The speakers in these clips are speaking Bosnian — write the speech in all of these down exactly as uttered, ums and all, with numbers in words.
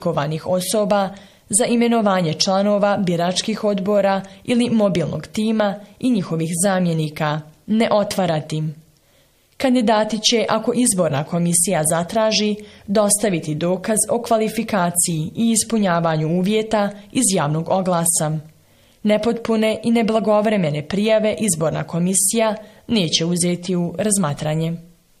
kovanih osoba za imenovanje članova biračkih odbora ili mobilnog tima i njihovih zamjenika ne otvarati. Kandidati će, ako izborna komisija zatraži, dostaviti dokaz o kvalifikaciji i ispunjavanju uvjeta iz javnog oglasa. Nepotpune i neblagovremene prijave izborna komisija neće uzeti u razmatranje.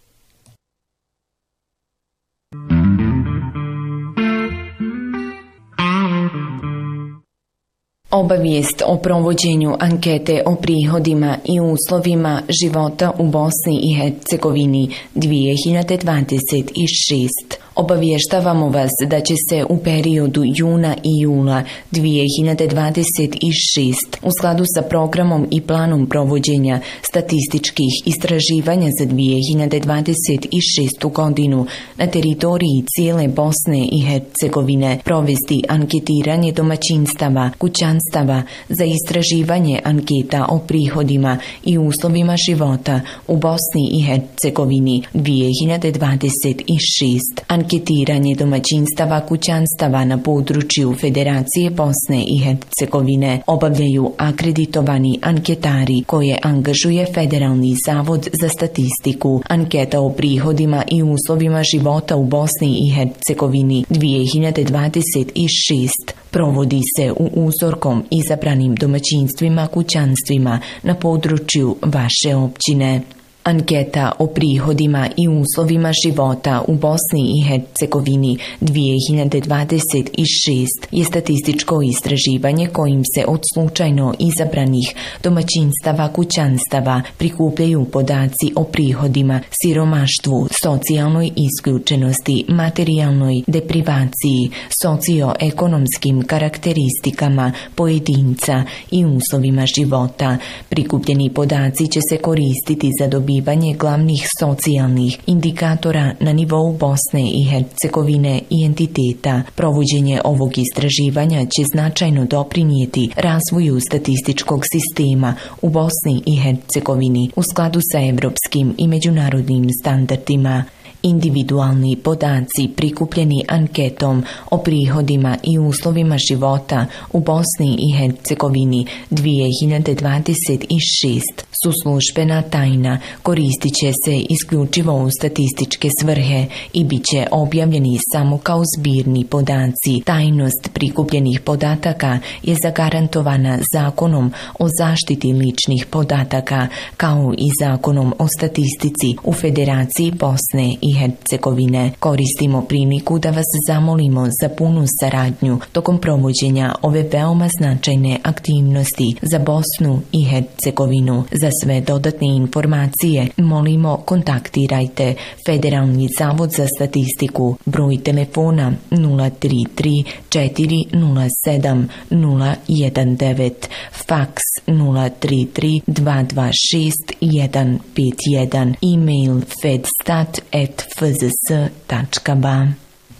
Obavijest o provođenju ankete o prihodima i uslovima života u Bosni i Hercegovini dvije hiljade dvadeset šeste. Obavještavamo vas da će se u periodu juna i jula dvije hiljade dvadeset šeste u skladu sa programom i planom provođenja statističkih istraživanja za dvije hiljade dvadeset šestu godinu na teritoriji cijele Bosne i Hercegovine provesti anketiranje domaćinstava, kućanstava za istraživanje anketa o prihodima i uslovima života u Bosni i Hercegovini dvije hiljade dvadeset šeste. Anketiranje domaćinstava kućanstava na području Federacije Bosne i Hercegovine obavljaju akreditovani anketari koje angažuje Federalni zavod za statistiku. Anketa o prihodima i uslovima života u Bosni i Hercegovini dvije hiljade dvadeset šeste provodi se u uzorkom izabranim domaćinstvima kućanstvima na području vaše općine. Anketa o prihodima i uslovima života u Bosni i Hercegovini dvije hiljade dvadeset šeste je statističko istraživanje kojim se od slučajno izabranih domaćinstava kućanstava prikupljaju podaci o prihodima, siromaštvu, socijalnoj isključenosti, materijalnoj deprivaciji, socioekonomskim karakteristikama pojedinca i uslovima života. Prikupljeni podaci će se koristiti za dobivanje glavnih socijalnih indikatora na nivou Bosne i Hercegovine i entiteta. Provođenje ovog istraživanja će značajno doprinijeti razvoju statističkog sistema u Bosni i Hercegovini u skladu sa evropskim i međunarodnim standardima. Individualni podaci prikupljeni anketom o prihodima i uslovima života u Bosni i Hercegovini dvije hiljade dvadeset šeste su službena tajna, koristit će se isključivo u statističke svrhe i bit će objavljeni samo kao zbirni podaci. Tajnost prikupljenih podataka je zagarantovana Zakonom o zaštiti ličnih podataka kao i Zakonom o statistici u Federaciji Bosne i Hercegovine. Koristimo priliku da vas zamolimo za punu saradnju tokom provođenja ove veoma značajne aktivnosti za Bosnu i Hercegovinu. Za sve dodatne informacije molimo kontaktirajte Federalni zavod za statistiku, broj telefona nula tri tri četiri nula sedam nula jedan devet, faks nula tri tri dva dva šest jedan pet jedan, e-mail fedstat at f z s tačka b a.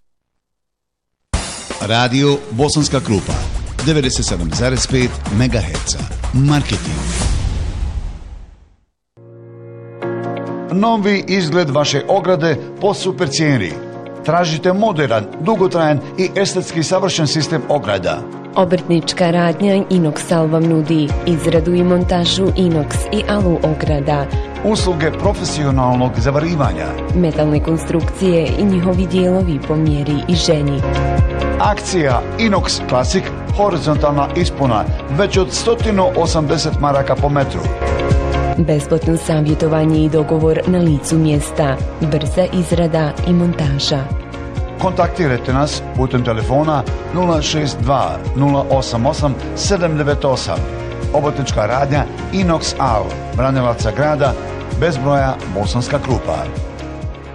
Radio Bosanska Krupa devedeset sedam zarez pet megaherca. Marketing. Novi izgled vaše ograde po super cijeni. Tražite modern, dugotrajan i estetski savršen sistem ograda. Obrtnička radnja Inoxal vam nudi izradu i montažu inoks i alu ograda, usluge profesionalnog zavarivanja, metalne konstrukcije i njihovi dijelovi po mjeri i želji. Akcija Inox Classic horizontalna ispuna već od sto osamdeset maraka po metru. Besplatno savjetovanje i dogovor na licu mjesta, brza izrada i montaža. Kontaktirajte nas putem telefona nula šest dva nula osam osam sedam devet osam. Obrtnička radnja Inox Al, Branilaca grada, bez broja Bosanska Krupa.